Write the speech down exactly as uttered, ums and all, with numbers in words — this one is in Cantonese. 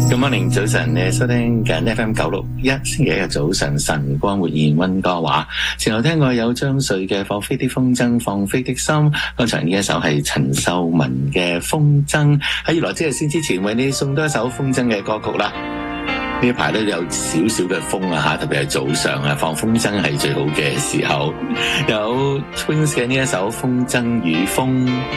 Good morning，早晨，你收聽緊 F M 九六一，星期一嘅早晨，晨光活現溫哥華。前後聽過有張瑞嘅《放飛的風箏，放飛的心》，剛才呢一首係陳秀雯嘅《風箏》。喺原來即係先之前為你送多一首風箏嘅歌曲啦。呢一排都有少少嘅風啊吓，特別係早上啊，放風箏係最好嘅時候。有 Twins 嘅呢一首《風箏與風》。